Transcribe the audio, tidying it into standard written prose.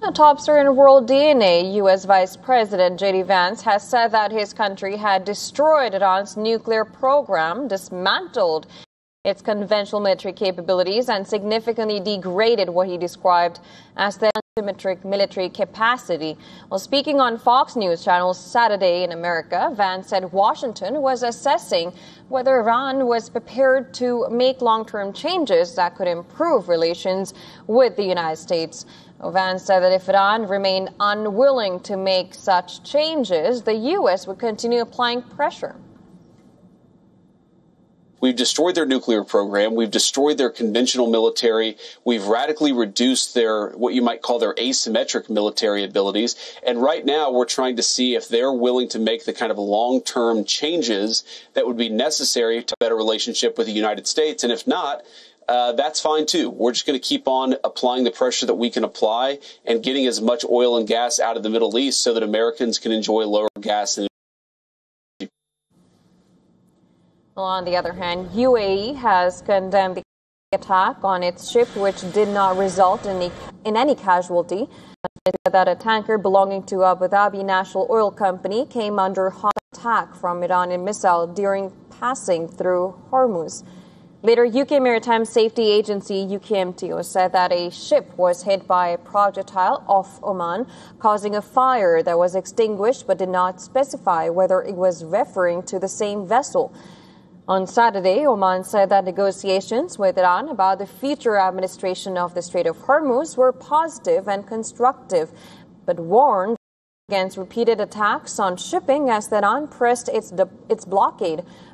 A top story in world DNA, U.S. Vice President J.D. Vance has said that his country had destroyed Iran's nuclear program, dismantled its conventional military capabilities, and significantly degraded what he described as the asymmetric military capacity. While speaking on Fox News Channel Saturday in America, Vance said Washington was assessing whether Iran was prepared to make long-term changes that could improve relations with the United States. Vance said that if Iran remained unwilling to make such changes, the U.S. would continue applying pressure. We've destroyed their nuclear program. We've destroyed their conventional military. We've radically reduced their, what you might call their asymmetric military abilities. And right now we're trying to see if they're willing to make the kind of long-term changes that would be necessary to a better relationship with the United States. And if not, that's fine too. We're just going to keep on applying the pressure that we can apply and getting as much oil and gas out of the Middle East so that Americans can enjoy lower gas and Well, on the other hand, UAE has condemned the attack on its ship, which did not result in any casualty. It said that a tanker belonging to Abu Dhabi National Oil Company came under hot attack from Iranian missile during passing through Hormuz. Later, UK Maritime Safety Agency UKMTO said that a ship was hit by a projectile off Oman, causing a fire that was extinguished but did not specify whether it was referring to the same vessel. On Saturday, Oman said that negotiations with Iran about the future administration of the Strait of Hormuz were positive and constructive, but warned against repeated attacks on shipping as Iran pressed its blockade.